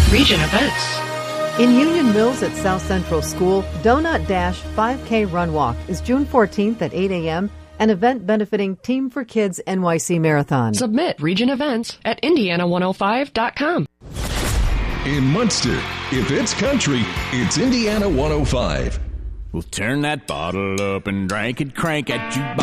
Region Events. In Union Mills at South Central School, Donut Dash 5K Run Walk is June 14th at 8 a.m., an event benefiting Team for Kids NYC Marathon. Submit Region Events at Indiana105.com. In Munster, if it's country, it's Indiana 105. We'll turn that bottle up and drink it, crank at you.